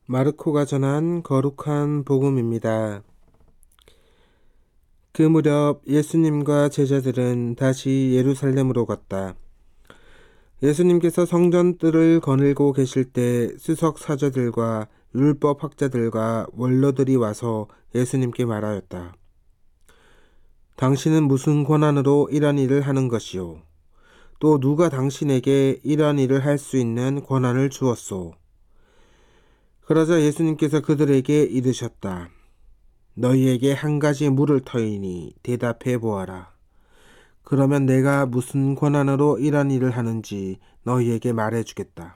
마르코가 전한 거룩한 복음입니다. 그 무렵 예수님과 제자들은 다시 예루살렘으로 갔다. 예수님께서 성전 뜰을 거닐고 계실 때 수석 사제들과 율법 학자들과 원로들이 와서 예수님께 말하였다. 당신은 무슨 권한으로 이런 일을 하는 것이요? 또 누가 당신에게 이런 일을 할 수 있는 권한을 주었소? 그러자 예수님께서 그들에게 이르셨다. 너희에게 한 가지 물을 터이니 대답해 보아라. 그러면 내가 무슨 권한으로 이런 일을 하는지 너희에게 말해주겠다.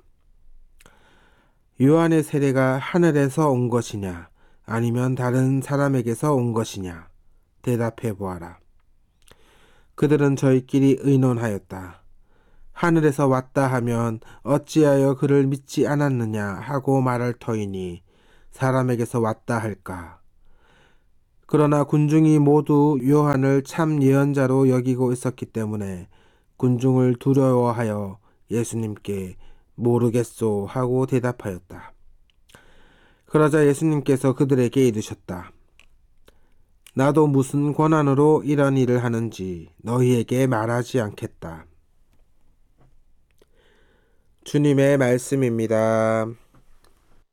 요한의 세례가 하늘에서 온 것이냐 아니면 다른 사람에게서 온 것이냐 대답해 보아라. 그들은 저희끼리 의논하였다. 하늘에서 왔다 하면 어찌하여 그를 믿지 않았느냐 하고 말할 터이니 사람에게서 왔다 할까. 그러나 군중이 모두 요한을 참 예언자로 여기고 있었기 때문에 군중을 두려워하여 예수님께 모르겠소 하고 대답하였다. 그러자 예수님께서 그들에게 이르셨다. 나도 무슨 권한으로 이런 일을 하는지 너희에게 말하지 않겠다. 주님의 말씀입니다.